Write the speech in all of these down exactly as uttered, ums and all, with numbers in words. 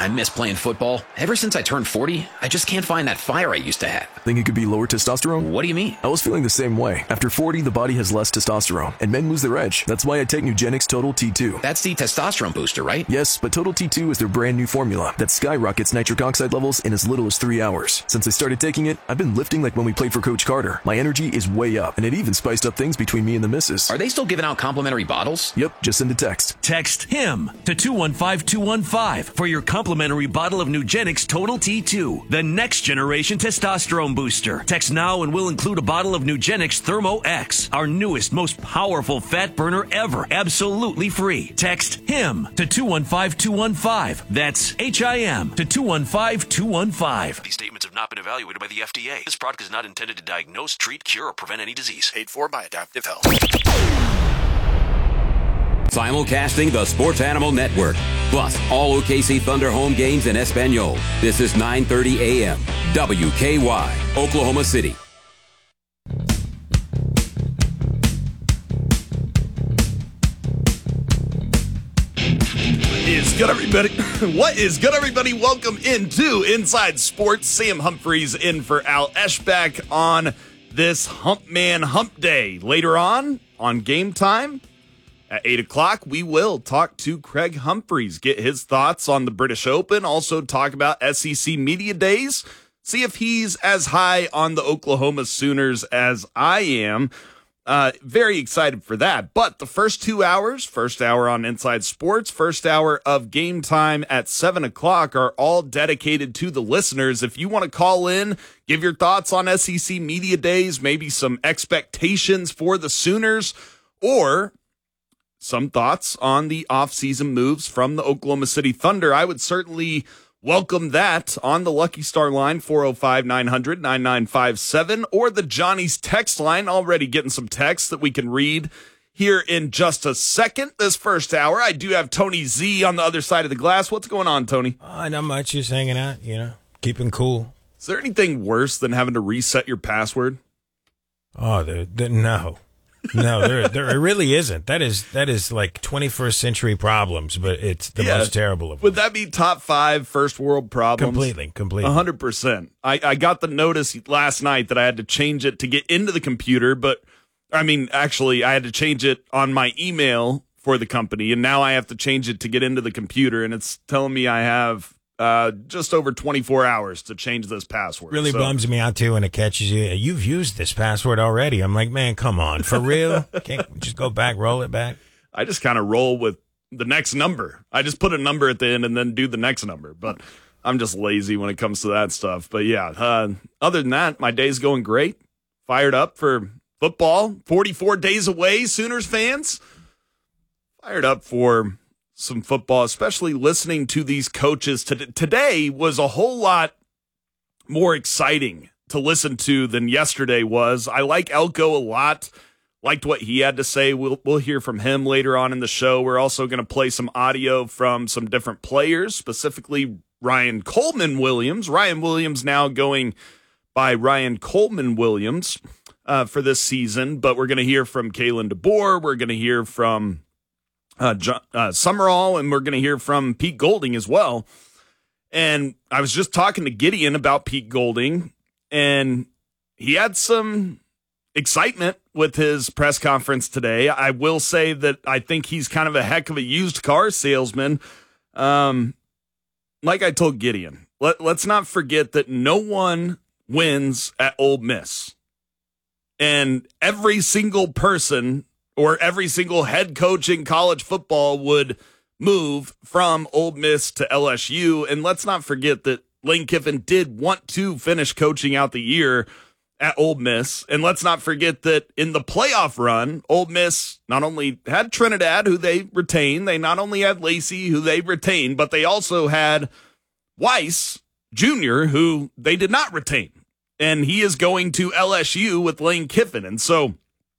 I miss playing football. Ever since I turned forty, I just can't find that fire I used to have. Think it could be lower testosterone? What do you mean? I was feeling the same way. After forty, the body has less testosterone, and men lose their edge. That's why I take Nugenix Total T two. That's the testosterone booster, right? Yes, but Total T two is their brand new formula that skyrockets nitric oxide levels in as little as three hours. Since I started taking it, I've been lifting like when we played for Coach Carter. My energy is way up, and it even spiced up things between me and the missus. Are they still giving out complimentary bottles? Yep, just send a text. Text HIM to two one five two one five for your complimentary bottle of Nugenix Total T two, the next generation testosterone booster. Text now and we'll include a bottle of Nugenix Thermo X, our newest, most powerful fat burner ever, absolutely free. Text HIM to two one five two one five. That's H I M to two one five two one five. These statements have not been evaluated by the F D A. This product is not intended to diagnose, treat, cure, or prevent any disease. Paid for by Adaptive Health. Simulcasting the Sports Animal Network. Plus, all O K C Thunder home games in Espanol. This is nine thirty a m W K Y, Oklahoma City. Is good, everybody? What is good, everybody? Welcome into Inside Sports. Sam Humphreys in for Al Eschbach on this Hump Man Hump Day. Later on, on Game Time, at eight o'clock, we will talk to Craig Humphreys, get his thoughts on the British Open, also talk about S E C Media Days, see if he's as high on the Oklahoma Sooners as I am. Uh, very excited for that. But the first two hours, first hour on Inside Sports, first hour of Game Time at seven o'clock are all dedicated to the listeners. If you want to call in, give your thoughts on S E C Media Days, maybe some expectations for the Sooners, or some thoughts on the offseason moves from the Oklahoma City Thunder, I would certainly welcome that on the Lucky Star line, four oh five, nine hundred, nine nine five seven, or the Johnny's text line. Already getting some texts that we can read here in just a second. This first hour, I do have Tony Z on the other side of the glass. What's going on, Tony? Uh, not much. Just hanging out, you know, keeping cool. Is there anything worse than having to reset your password? Oh, there, there, no. No, there, there it really isn't. That is that is like twenty-first century problems, but it's the Yeah. most terrible of them. Would that be top five first world problems? Completely, completely. one hundred percent. I, I got the notice last night that I had to change it to get into the computer, but I mean, actually, I had to change it on my email for the company, and now I have to change it to get into the computer, and it's telling me I have uh, just over twenty-four hours to change this password. Really so. bums me out, too, when it catches you. You've used this password already. I'm like, man, come on. For real? Can't we just go back, roll it back? I just kind of roll with the next number. I just put a number at the end and then do the next number, but I'm just lazy when it comes to that stuff. But yeah, uh, other than that, my day's going great. Fired up for football. forty-four days away, Sooners fans. Fired up for some football, especially listening to these coaches. Today was a whole lot more exciting to listen to than yesterday was. I like Elko a lot. Liked what he had to say. We'll we'll hear from him later on in the show. We're also going to play some audio from some different players, specifically Ryan Coleman Williams. Ryan Williams now going by Ryan Coleman Williams uh, for this season, but we're going to hear from Kalen DeBoer. We're going to hear from uh, John, uh, Summerall, and we're going to hear from Pete Golding as well. And I was just talking to Gideon about Pete Golding, and he had some excitement with his press conference today. I will say that I think he's kind of a heck of a used car salesman. Um, like I told Gideon, let, let's not forget that no one wins at Ole Miss. And every single person or every single head coach in college football would move from Ole Miss to L S U. And let's not forget that Lane Kiffin did want to finish coaching out the year at Ole Miss. And let's not forget that in the playoff run, Ole Miss not only had Trinidad, who they retained, they not only had Lacey, who they retained, but they also had Weiss Junior, who they did not retain. And he is going to L S U with Lane Kiffin. And so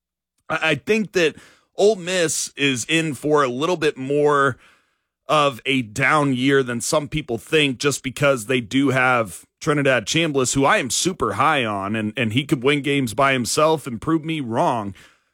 I think that Ole Miss is in for a little bit more of a down year than some people think, just because they do have Trinidad Chambliss, who I am super high on, and, and he could win games by himself and prove me wrong.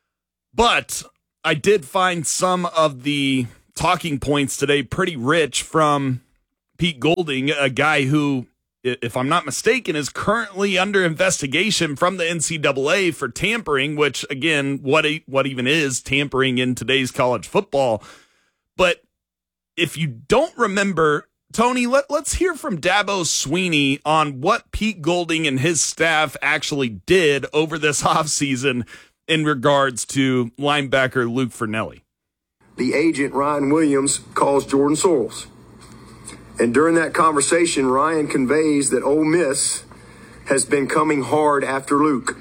But I did find some of the talking points today pretty rich from Pete Golding, a guy who, if I'm not mistaken, is currently under investigation from the N C double A for tampering, which, again, what what even is tampering in today's college football? But if you don't remember, Tony, let, let's hear from Dabo Swinney on what Pete Golding and his staff actually did over this offseason in regards to linebacker Luke Fernelli. The agent, Ryan Williams, calls Jordan Sorrells. And during that conversation, Ryan conveys that Ole Miss has been coming hard after Luke.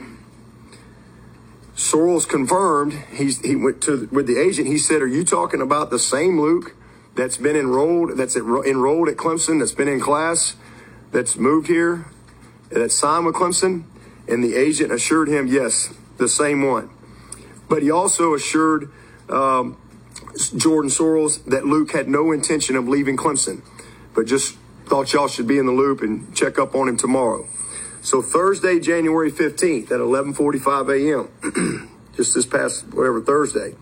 Sorrells confirmed, he's, he went to with the agent, he said, are you talking about the same Luke that's been enrolled, that's at, enrolled at Clemson, that's been in class, that's moved here, that's signed with Clemson? And the agent assured him, yes, the same one. But he also assured um, Jordan Sorrells that Luke had no intention of leaving Clemson, but just thought y'all should be in the loop and check up on him tomorrow. So Thursday, January fifteenth at eleven forty-five a.m., just this past, whatever, Thursday,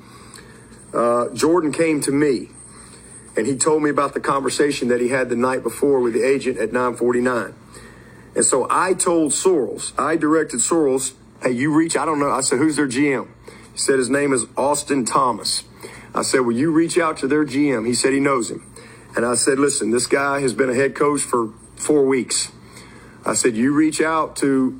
uh, Jordan came to me, and he told me about the conversation that he had the night before with the agent at nine forty-nine. And so I told Sorrells, I directed Sorrells, hey, you reach, I don't know, I said, who's their G M? He said his name is Austin Thomas. I said, will you reach out to their G M? He said he knows him. And I said, listen, this guy has been a head coach for four weeks. I said, you reach out to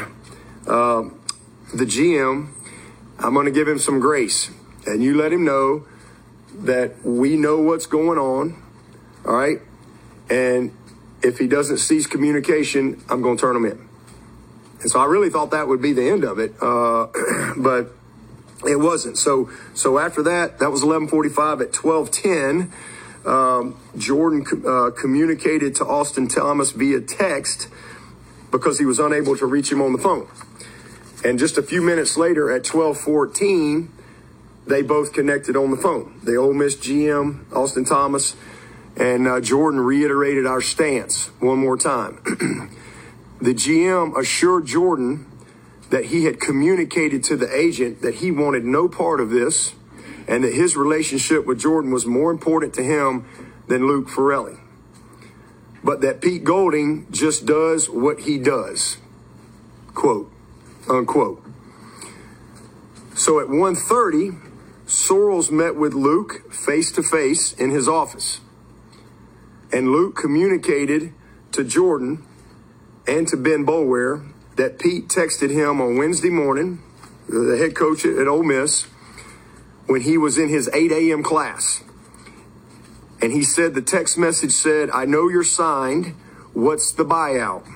uh, the G M. I'm going to give him some grace. And you let him know that we know what's going on, all right? And if he doesn't cease communication, I'm going to turn him in. And so I really thought that would be the end of it, uh, but it wasn't. So so after that, that was eleven forty-five. At twelve ten, um, Jordan uh, communicated to Austin Thomas via text because he was unable to reach him on the phone. And just a few minutes later, at twelve fourteen, they both connected on the phone. The Ole Miss G M, Austin Thomas, and uh, Jordan reiterated our stance one more time. The G M assured Jordan that he had communicated to the agent that he wanted no part of this and that his relationship with Jordan was more important to him than Luke Fernelli. But that Pete Golding just does what he does, quote, unquote. So at one thirty, Sorrells met with Luke face-to-face in his office. And Luke communicated to Jordan and to Ben Boulware that Pete texted him on Wednesday morning, the head coach at Ole Miss, when he was in his eight a.m. class. And he said the text message said, I know you're signed. What's the buyout?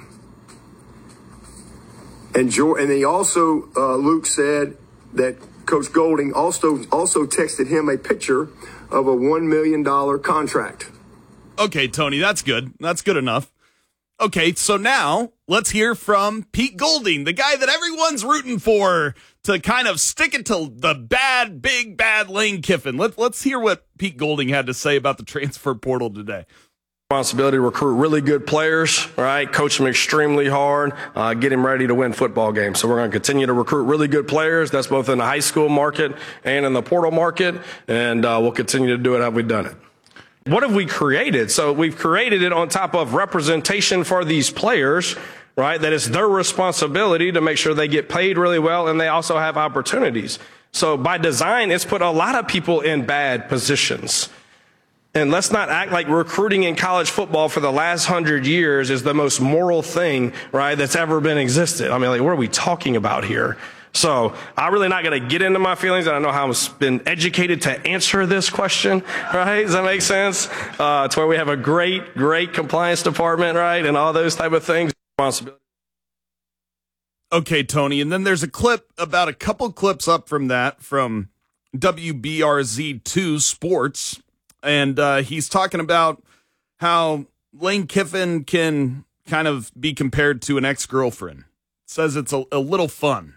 And jo- and he also, uh, Luke said that Coach Golding also also texted him a picture of a one million dollars contract. Okay, Tony, that's good. That's good enough. Okay, so now let's hear from Pete Golding, the guy that everyone's rooting for to kind of stick it to the bad, big, bad Lane Kiffin. Let, let's hear what Pete Golding had to say about the transfer portal today. Responsibility to recruit really good players, right? Coach them extremely hard, uh, get them ready to win football games. So we're going to continue to recruit really good players. That's both in the high school market and in the portal market, and uh, we'll continue to do it how we've done it. What have we created? So we've created it on top of representation for these players, right? That it's their responsibility to make sure they get paid really well and they also have opportunities. So by design, it's put a lot of people in bad positions. And let's not act like recruiting in college football for the last hundred years is the most moral thing, right, that's ever been existed. I mean, like, what are we talking about here? So I'm really not going to get into my feelings. And I know how I've been educated to answer this question, right? Does that make sense? Uh, to where we have a great, great compliance department, right? And all those type of things. Responsibility. Okay, Tony. And then there's a clip, about a couple clips up from that, from W B R Z two Sports. And uh, he's talking about how Lane Kiffin can kind of be compared to an ex-girlfriend. Says it's a, a little fun.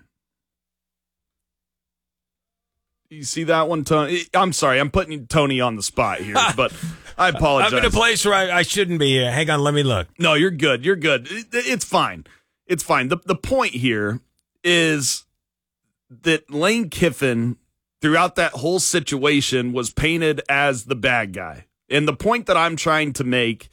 You see that one, Tony? I'm sorry, I'm putting Tony on the spot here, but I apologize. I'm in a place where I, I shouldn't be here. Hang on, let me look. No, you're good. You're good. It, it's fine. It's fine. The, the point here is that Lane Kiffin, throughout that whole situation, was painted as the bad guy. And the point that I'm trying to make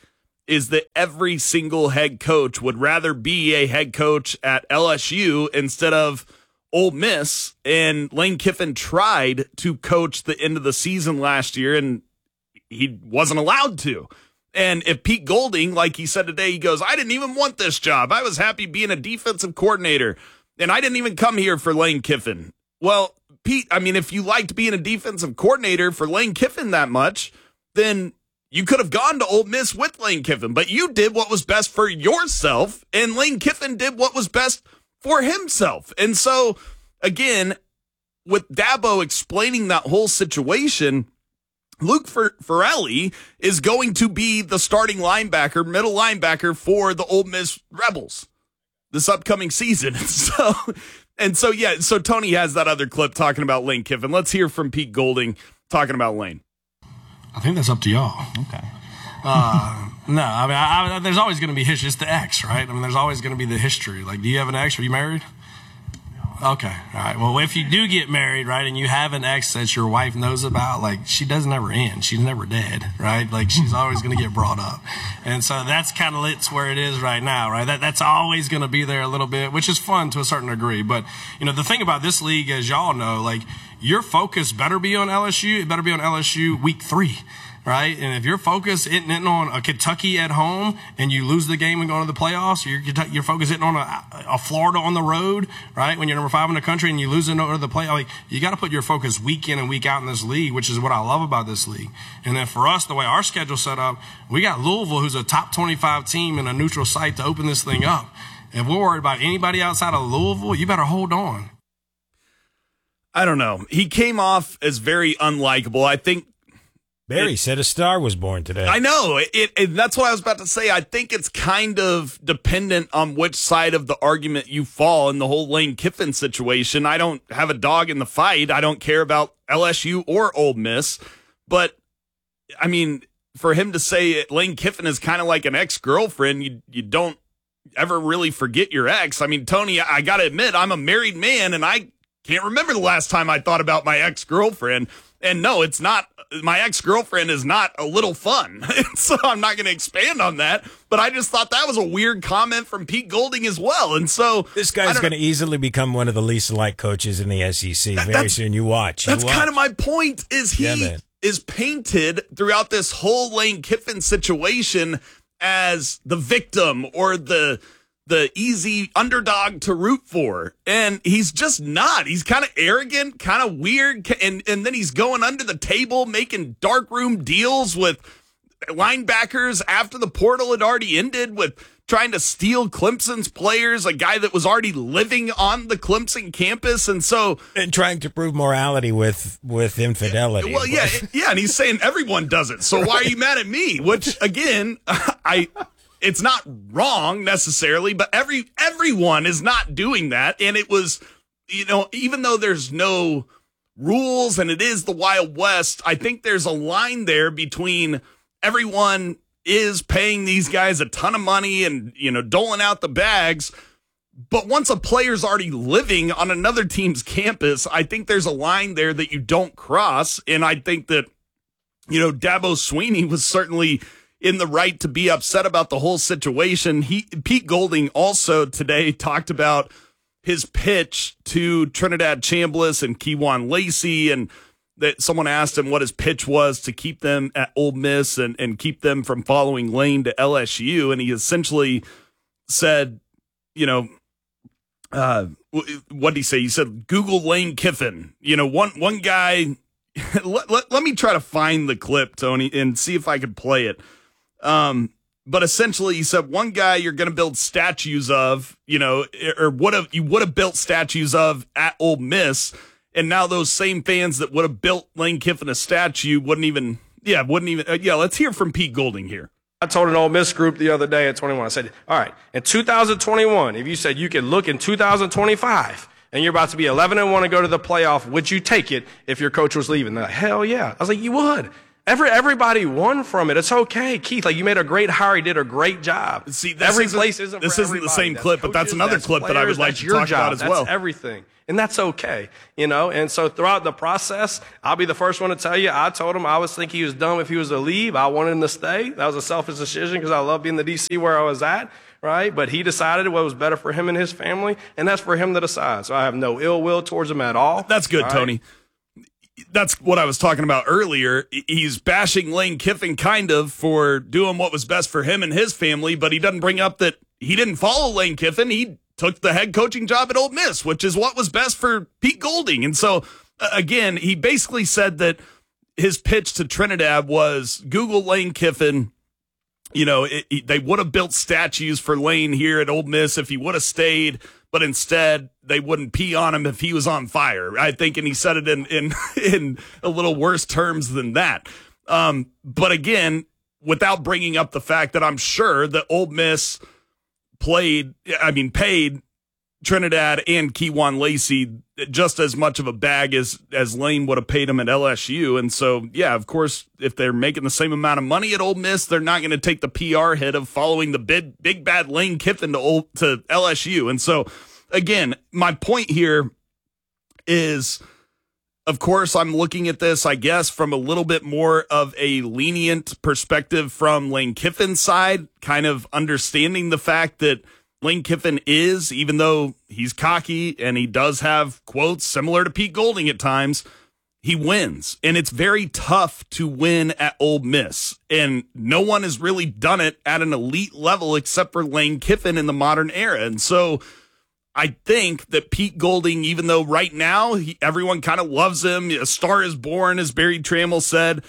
is that every single head coach would rather be a head coach at L S U instead of Ole Miss. And Lane Kiffin tried to coach the end of the season last year, and he wasn't allowed to. And if Pete Golding, like he said today, he goes, I didn't even want this job. I was happy being a defensive coordinator, and I didn't even come here for Lane Kiffin. Well, Pete, I mean, if you liked being a defensive coordinator for Lane Kiffin that much, then you could have gone to Ole Miss with Lane Kiffin, but you did what was best for yourself, and Lane Kiffin did what was best for himself. And so, again, with Dabo explaining that whole situation, Luke Farrelly is going to be the starting linebacker, middle linebacker for the Ole Miss Rebels this upcoming season. And so, and so, yeah, so Tony has that other clip talking about Lane Kiffin. Let's hear from Pete Golding talking about Lane. I think that's up to y'all. Okay. Uh, no, I mean, I, I, there's always going to be history. It's the ex, right? I mean, there's always going to be the history. Like, do you have an ex? Are you married? Okay. All right. Well, if you do get married, right, and you have an ex that your wife knows about, like, she doesn't ever end. She's never dead, right? Like, she's always going to get brought up. And so that's kind of it's where it is right now, right? That That's always going to be there a little bit, which is fun to a certain degree. But, you know, the thing about this league, as y'all know, like, your focus better be on L S U. It better be on L S U week three. Right? And if your focus isn't on a Kentucky at home and you lose the game and go to the playoffs, your your focus isn't on a, a Florida on the road, right? When you're number five in the country and you lose to the playoffs, like, you got to put your focus week in and week out in this league, which is what I love about this league. And then for us, the way our schedule's set up, we got Louisville, who's a top twenty-five team in a neutral site to open this thing up. If we're worried about anybody outside of Louisville, you better hold on. I don't know. He came off as very unlikable. I think Barry it, said a star was born today. I know. It, it, it, that's what I was about to say. I think it's kind of dependent on which side of the argument you fall in the whole Lane Kiffin situation. I don't have a dog in the fight. I don't care about L S U or Ole Miss. But, I mean, for him to say Lane Kiffin is kind of like an ex-girlfriend, you, you don't ever really forget your ex. I mean, Tony, I got to admit, I'm a married man, and I can't remember the last time I thought about my ex-girlfriend. And no, it's not. My ex-girlfriend is not a little fun. So I'm not going to expand on that. But I just thought that was a weird comment from Pete Golding as well. And so this guy's going to easily become one of the least liked coaches in the S E C. That, Very soon. You watch. You that's watch. kind of my point. Is he yeah, is painted throughout this whole Lane Kiffin situation as the victim or the the easy underdog to root for. And he's just not. He's kind of arrogant, kind of weird. And, and then he's going under the table, making darkroom deals with linebackers after the portal had already ended, with trying to steal Clemson's players, a guy that was already living on the Clemson campus. And so, and trying to prove morality with, with infidelity. Well, yeah, yeah. And he's saying everyone does it. So why are you mad at me? Which, again, I, it's not wrong necessarily, but every everyone is not doing that. And it was, you know, even though there's no rules and it is the Wild West, I think there's a line there between everyone is paying these guys a ton of money and, you know, doling out the bags. But once a player's already living on another team's campus, I think there's a line there that you don't cross. And I think that, you know, Dabo Swinney was certainly in the right to be upset about the whole situation. He, Pete Golding also today talked about his pitch to Trinidad Chambliss and Kewan Lacey, and that someone asked him what his pitch was to keep them at Ole Miss and, and keep them from following Lane to L S U. And he essentially said, you know, uh, what did he say? He said, Google Lane Kiffin. You know, one, one guy, let, let, let me try to find the clip, Tony, and see if I could play it. Um, but essentially he said one guy you're going to build statues of, you know, or would have, you would have built statues of at Ole Miss. And now those same fans that would have built Lane Kiffin a statue wouldn't even, yeah, wouldn't even, uh, yeah, let's hear from Pete Golding here. I told an Ole Miss group the other day at twenty-one, I said, all right, in two thousand twenty-one, if you said you could look in two thousand twenty-five and you're about to be eleven and one and go to the playoff, would you take it if your coach was leaving? They're like, hell yeah. I was like, you would. Every everybody won from it. It's okay, Keith. Like, you made a great hire. You did a great job. See, this every isn't, place isn't. This for isn't the everybody. same That's clip, but coaches, that's another that's clip players, that I would like that's to your talk job. about as that's well. Everything, and that's okay, you know. And so throughout the process, I'll be the first one to tell you. I told him I was think he was dumb if he was to leave. I wanted him to stay. That was a selfish decision because I love being the D C where I was at. Right? But he decided what was better for him and his family, and that's for him to decide. So I have no ill will towards him at all. That's good, all Tony. Right? That's what I was talking about earlier. He's bashing Lane Kiffin kind of for doing what was best for him and his family, but he doesn't bring up that he didn't follow Lane Kiffin. He took the head coaching job at Ole Miss, which is what was best for Pete Golding. And so, uh, again, he basically said that his pitch to Trinidad was Google Lane Kiffin. You know, it, it, they would have built statues for Lane here at Ole Miss if he would have stayed, but instead they wouldn't pee on him if he was on fire, I think. And he said it in in, in a little worse terms than that. Um, but again, without bringing up the fact that I'm sure that Ole Miss played, I mean, paid Trinidad and Kewan Lacey just as much of a bag as, as Lane would have paid him at L S U. And so, yeah, of course, if they're making the same amount of money at Ole Miss, they're not going to take the P R hit of following the big, big bad Lane Kiffin to, Ole, to L S U. And so, again, my point here is, of course, I'm looking at this, I guess, from a little bit more of a lenient perspective from Lane Kiffin's side, kind of understanding the fact that Lane Kiffin is, even though he's cocky and he does have quotes similar to Pete Golding at times, he wins. And it's very tough to win at Ole Miss. And no one has really done it at an elite level except for Lane Kiffin in the modern era. And so I think that Pete Golding, even though right now he, everyone kind of loves him, a star is born, as Barry Trammell said.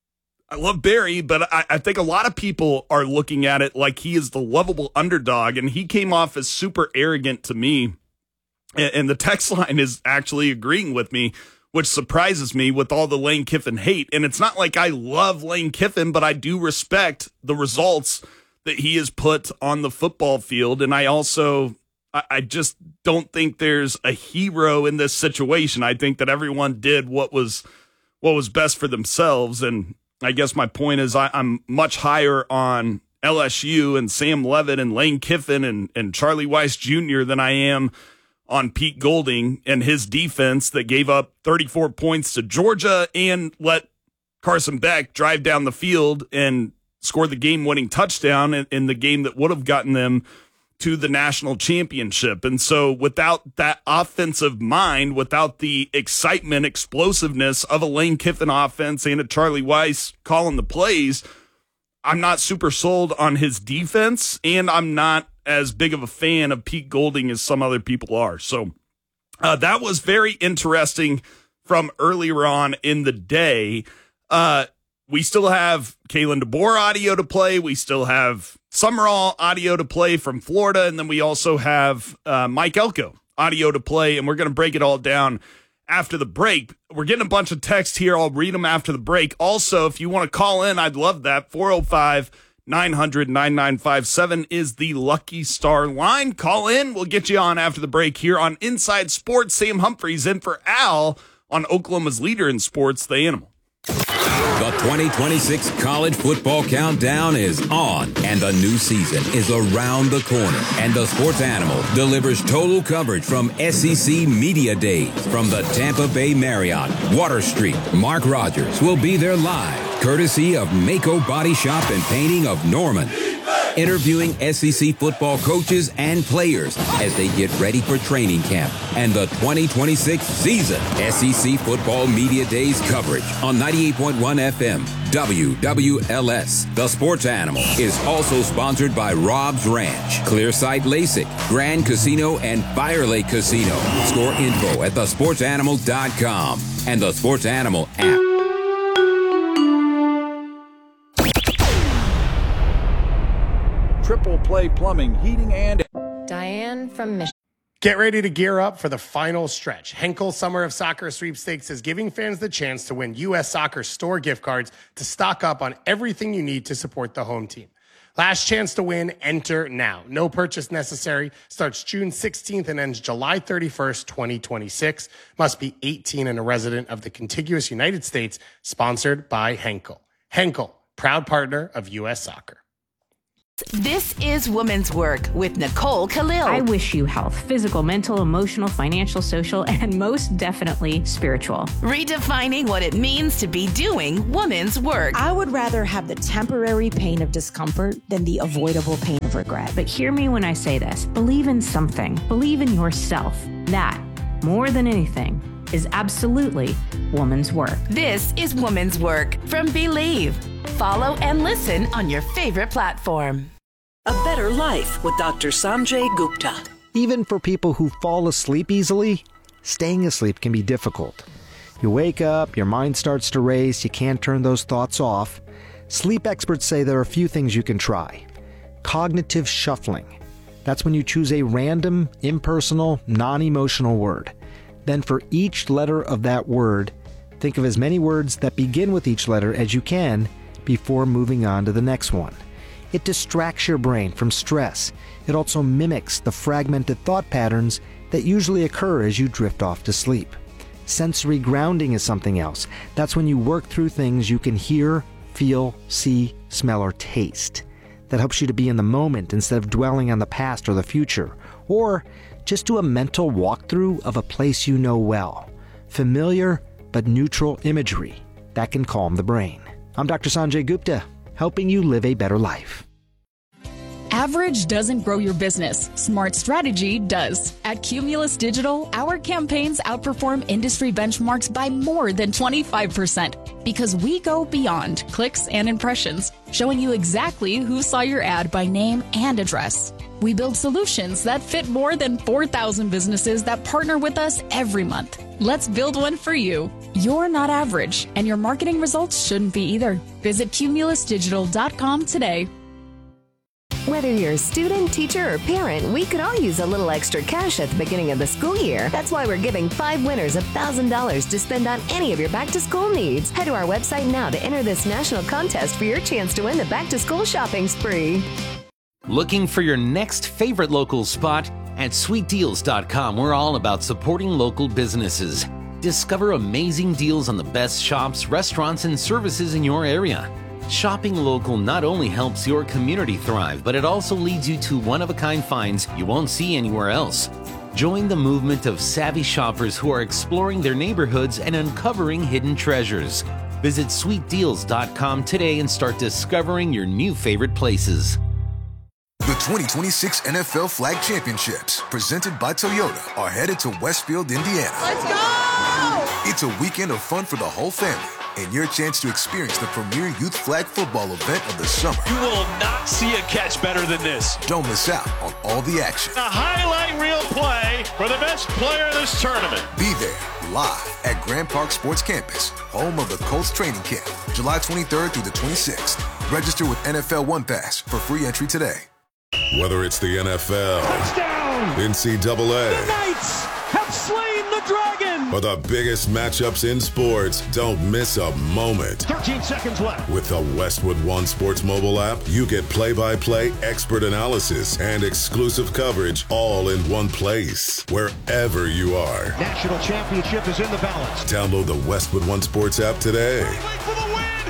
I love Barry, but I, I think a lot of people are looking at it like he is the lovable underdog, and he came off as super arrogant to me. And, and the text line is actually agreeing with me, which surprises me with all the Lane Kiffin hate. And it's not like I love Lane Kiffin, but I do respect the results that he has put on the football field. And I also, I, I just don't think there's a hero in this situation. I think that everyone did what was what was best for themselves. And I guess my point is I, I'm much higher on L S U and Sam Leavitt and Lane Kiffin and, and Charlie Weiss Junior than I am on Pete Golding and his defense that gave up thirty-four points to Georgia and let Carson Beck drive down the field and score the game-winning touchdown in, in the game that would have gotten them to the national championship. And so without that offensive mind, without the excitement, explosiveness of a Lane Kiffin offense and a Charlie Weiss calling the plays, I'm not super sold on his defense, and I'm not as big of a fan of Pete Golding as some other people are. So uh, that was very interesting from earlier on in the day. Uh, we still have Kalen DeBoer audio to play. We still have Summerall audio to play from Florida. And then we also have uh, Mike Elko audio to play. And we're going to break it all down after the break. We're getting a bunch of texts here. I'll read them after the break. Also, if you want to call in, I'd love that. four oh five, nine hundred, nine nine five seven is the Lucky Star line. Call in. We'll get you on after the break here on Inside Sports. Sam Humphreys in for Al on Oklahoma's leader in sports, The Animal. The twenty twenty-six College Football Countdown is on, and the new season is around the corner. And the Sports Animal delivers total coverage from S E C Media Days from the Tampa Bay Marriott, Water Street. Mark Rogers will be there live, courtesy of Mako Body Shop and Painting of Norman, interviewing S E C football coaches and players as they get ready for training camp and the twenty twenty-six season. S E C Football Media Days coverage on ninety-eight point one F M W W L S. The Sports Animal is also sponsored by Rob's Ranch, Clearsight LASIK, Grand Casino, and Fire Lake Casino. Score info at the sports animal dot com and the Sports Animal app. Triple Play Plumbing, Heating, and... Diane from Michigan. Get ready to gear up for the final stretch. Henkel Summer of Soccer Sweepstakes is giving fans the chance to win U S Soccer store gift cards to stock up on everything you need to support the home team. Last chance to win, enter now. No purchase necessary. Starts June sixteenth and ends July thirty-first, twenty twenty-six. Must be eighteen and a resident of the contiguous United States. Sponsored by Henkel. Henkel, proud partner of U S Soccer. This is Women's Work with Nicole Khalil. I wish you health, physical, mental, emotional, financial, social, and most definitely spiritual. Redefining what it means to be doing women's work. I would rather have the temporary pain of discomfort than the avoidable pain of regret. But hear me when I say this. Believe in something. Believe in yourself. That, more than anything, is absolutely woman's work. This is Woman's Work from Believe. Follow and listen on your favorite platform. A better life with Doctor Sanjay Gupta. Even for people who fall asleep easily, staying asleep can be difficult. You wake up, your mind starts to race, you can't turn those thoughts off. Sleep experts say there are a few things you can try. Cognitive shuffling. That's when you choose a random, impersonal, non-emotional word. Then for each letter of that word, think of as many words that begin with each letter as you can before moving on to the next one. It distracts your brain from stress. It also mimics the fragmented thought patterns that usually occur as you drift off to sleep. Sensory grounding is something else. That's when you work through things you can hear, feel, see, smell, or taste. That helps you to be in the moment instead of dwelling on the past or the future. Or just do a mental walkthrough of a place you know well. Familiar but neutral imagery that can calm the brain. I'm Doctor Sanjay Gupta, helping you live a better life. Average doesn't grow your business. Smart strategy does. At Cumulus Digital, our campaigns outperform industry benchmarks by more than twenty-five percent because we go beyond clicks and impressions, showing you exactly who saw your ad by name and address. We build solutions that fit more than four thousand businesses that partner with us every month. Let's build one for you. You're not average, and your marketing results shouldn't be either. Visit cumulus digital dot com today. Whether you're a student, teacher, or parent, we could all use a little extra cash at the beginning of the school year. That's why we're giving five winners one thousand dollars to spend on any of your back-to-school needs. Head to our website now to enter this national contest for your chance to win the back-to-school shopping spree. Looking for your next favorite local spot? At sweet deals dot com, we're all about supporting local businesses. Discover amazing deals on the best shops, restaurants, and services in your area. Shopping local not only helps your community thrive, but it also leads you to one-of-a-kind finds you won't see anywhere else. Join the movement of savvy shoppers who are exploring their neighborhoods and uncovering hidden treasures. Visit sweet deals dot com today and start discovering your new favorite places. The twenty twenty-six N F L Flag Championships, presented by Toyota, are headed to Westfield, Indiana. Let's go! It's a weekend of fun for the whole family and your chance to experience the premier youth flag football event of the summer. You will not see a catch better than this. Don't miss out on all the action. A highlight reel play for the best player of this tournament. Be there live at Grand Park Sports Campus, home of the Colts training camp, July twenty-third through the twenty-sixth. Register with N F L One Pass for free entry today. Whether it's the N F L, touchdown, N C double A, the Knights have slain the dragon, or the biggest matchups in sports, don't miss a moment. thirteen seconds left. With the Westwood One Sports mobile app, you get play-by-play expert analysis and exclusive coverage all in one place, wherever you are. National championship is in the balance. Download the Westwood One Sports app today. Wait for the win.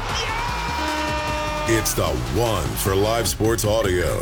Yeah! It's the one for live sports audio.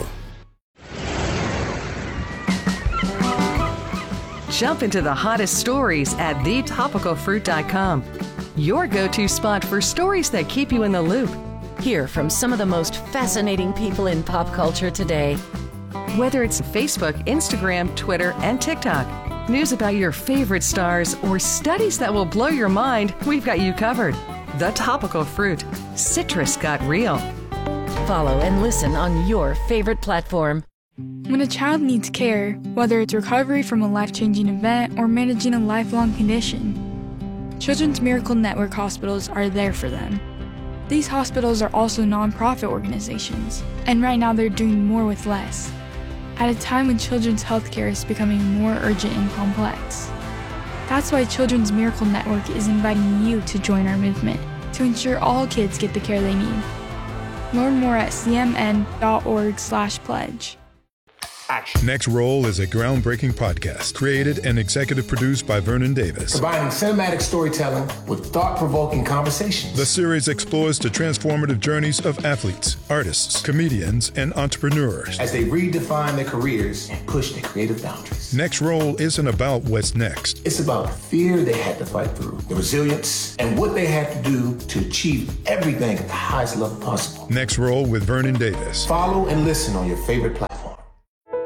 Jump into the hottest stories at the topical fruit dot com. Your go-to spot for stories that keep you in the loop. Hear from some of the most fascinating people in pop culture today. Whether it's Facebook, Instagram, Twitter, and TikTok, news about your favorite stars, or studies that will blow your mind, we've got you covered. The Topical Fruit. Citrus got real. Follow and listen on your favorite platform. When a child needs care, whether it's recovery from a life-changing event or managing a lifelong condition, Children's Miracle Network hospitals are there for them. These hospitals are also nonprofit organizations, and right now they're doing more with less, at a time when children's health care is becoming more urgent and complex. That's why Children's Miracle Network is inviting you to join our movement to ensure all kids get the care they need. Learn more at c m n dot org slash pledge. action. Next Roll is a groundbreaking podcast created and executive produced by Vernon Davis. Combining cinematic storytelling with thought-provoking conversations. The series explores the transformative journeys of athletes, artists, comedians, and entrepreneurs as they redefine their careers and push their creative boundaries. Next Roll isn't about what's next. It's about the fear they had to fight through, the resilience, and what they had to do to achieve everything at the highest level possible. Next Roll with Vernon Davis. Follow and listen on your favorite platform.